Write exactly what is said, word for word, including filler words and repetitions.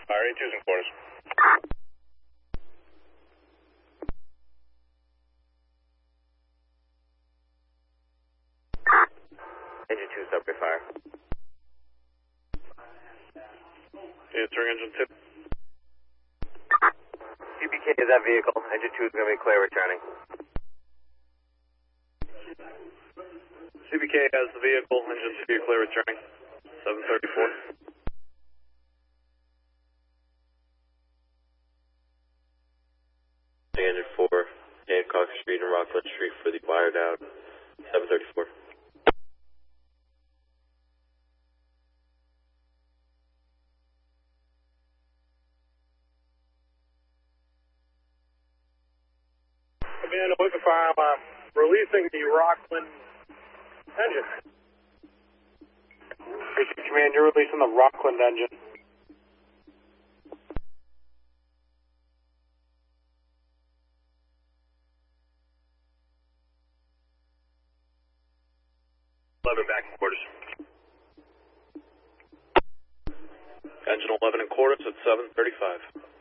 Fire, eight twos and quarters. Engine two, subway fire. Answering engine two. C B K is that vehicle. Engine two is going to be clear returning. C B K has the vehicle. Engine two, clear returning. seven thirty-four. Engine four, Hancock Street and Rockland Street for the wire down. seven thirty-four. Command, waiting fire. I'm uh, releasing the Rockland engine. Command, you're releasing the Rockland engine. eleven back in quarters. Engine eleven and quarters at seven thirty-five.